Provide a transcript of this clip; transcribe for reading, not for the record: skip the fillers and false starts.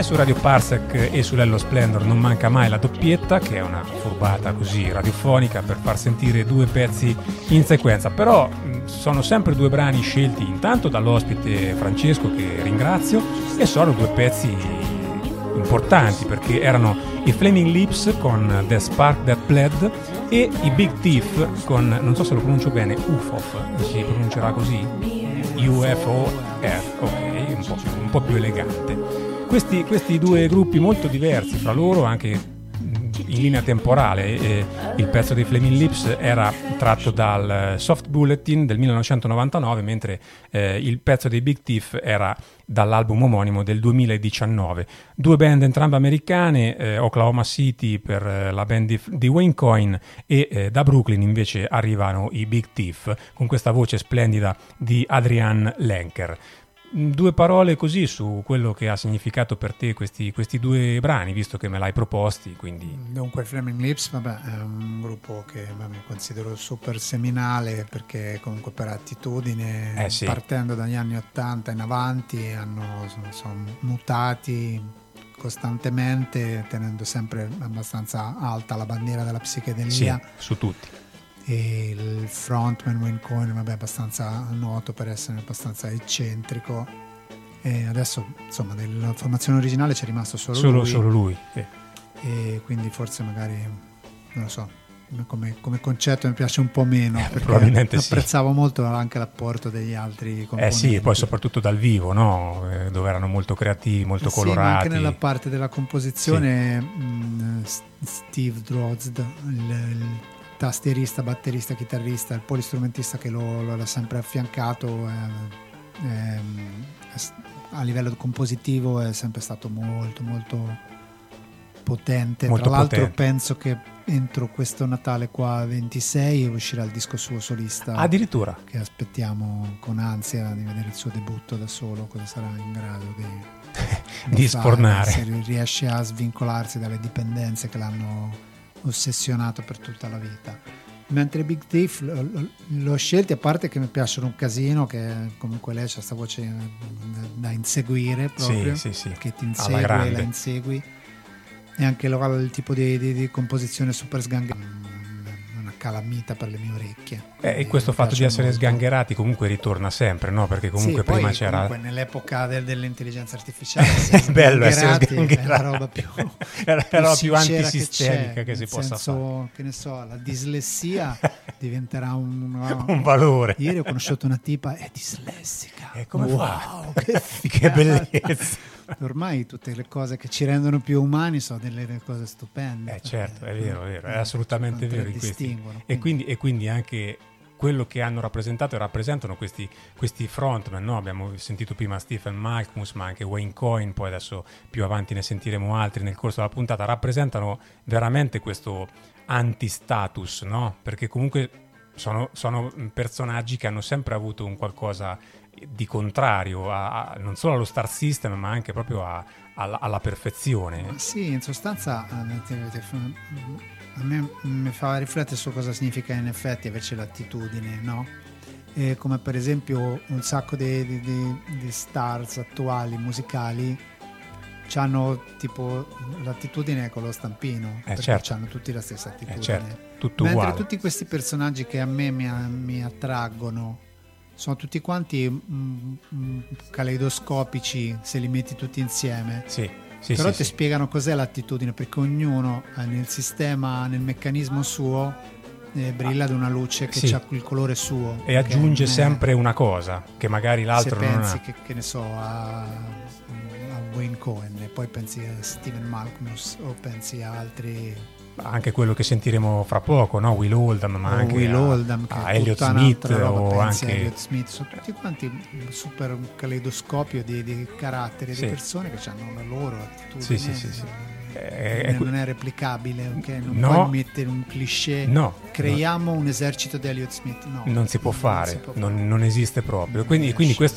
su Radio Parsec e su Lello Splendor non manca mai la doppietta, che è una furbata così radiofonica per far sentire due pezzi in sequenza, però sono sempre due brani scelti intanto dall'ospite Francesco, che ringrazio, e sono due pezzi importanti perché erano i Flaming Lips con The Spark That Bled e i Big Thief con, non so se lo pronuncio bene, UFOF, si pronuncerà così? UFOF, ok, un po' più elegante. Questi due gruppi molto diversi fra loro, anche in linea temporale. Il pezzo dei Flaming Lips era tratto dal Soft Bulletin del 1999, mentre il pezzo dei Big Thief era dall'album omonimo del 2019. Due band entrambe americane, Oklahoma City per la band di Wayne Coyne e da Brooklyn invece arrivano i Big Thief con questa voce splendida di Adrian Lenker. Due parole così su quello che ha significato per te questi due brani, visto che me l'hai proposti. Quindi dunque Flaming Lips, è un gruppo che considero super seminale, perché comunque per attitudine, sì, partendo dagli anni 80 in avanti, sono mutati costantemente, tenendo sempre abbastanza alta la bandiera della psichedelia. Sì, su tutti. E il frontman Wayne Coyne è abbastanza noto per essere abbastanza eccentrico, e adesso insomma della formazione originale c'è rimasto solo lui. E quindi forse magari, non lo so, come concetto mi piace un po' meno, perché probabilmente apprezzavo molto anche l'apporto degli altri componenti. Sì, poi soprattutto dal vivo, no? Dove erano molto creativi, molto colorati. Ma anche nella parte della composizione, Steve Drozd, il tastierista, batterista, chitarrista, il polistrumentista che lo ha sempre affiancato, a livello compositivo è sempre stato molto molto potente. Molto tra l'altro potente. Penso che entro questo Natale qua 26 uscirà il disco suo solista, addirittura, che aspettiamo con ansia di vedere il suo debutto da solo, cosa sarà in grado di sfornare, se riesce a svincolarsi dalle dipendenze che l'hanno ossessionato per tutta la vita. Mentre Big Thief l'ho scelti, a parte che mi piacciono un casino, che comunque lei c'ha questa voce da inseguire proprio, sì. che ti insegue e la insegui, e anche il tipo di composizione super sgangherata, una calamita per le mie orecchie. E questo fatto di essere sgangherati comunque ritorna sempre, no? Perché comunque sì, prima poi, c'era comunque nell'epoca dell'intelligenza artificiale è bello essere sgangherati, è la roba più più antisistemica che si possa fare. Che ne so, la dislessia diventerà un valore. Ieri ho conosciuto una tipa, è dislessica. Come wow, che bellezza. Ormai tutte le cose che ci rendono più umani sono delle cose stupende. Certo, è vero, è assolutamente vero. E quindi anche quello che hanno rappresentato e rappresentano questi frontman, no? Abbiamo sentito prima Stephen Malkmus, ma anche Wayne Coyne, poi adesso più avanti ne sentiremo altri nel corso della puntata. Rappresentano veramente questo anti-status, no? Perché comunque sono personaggi che hanno sempre avuto un qualcosa di contrario non solo allo star system, ma anche proprio alla perfezione. Sì, in sostanza a me mi fa riflettere su cosa significa in effetti invece l'attitudine, no? Come per esempio un sacco di stars attuali musicali hanno tipo l'attitudine con lo stampino, perché certo. hanno tutti la stessa attitudine, certo. Tutto mentre uguale. tutti questi personaggi che a me mi attraggono sono tutti quanti caleidoscopici se li metti tutti insieme. Però ti spiegano cos'è l'attitudine, perché ognuno nel sistema, nel meccanismo suo brilla ad una luce che ha il colore suo e aggiunge sempre una cosa che magari l'altro non ha. Se pensi che ne so a Wayne Coyne e poi pensi a Stephen Malkmus o pensi a altri, anche quello che sentiremo fra poco, no? Will Oldham, ma anche a Elliott Smith, o anche Elliott Smith, sono tutti quanti un super caleidoscopio di caratteri, di persone che hanno la loro attitudine. Non è replicabile, okay? Non puoi mettere un cliché, creiamo un esercito di Elliott Smith, non si può fare, non esiste proprio, quindi questo